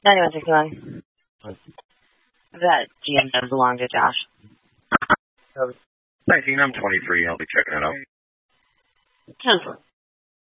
9161. That GM does belong to Josh. 19, I'm 23. I'll be checking it out. 10-4.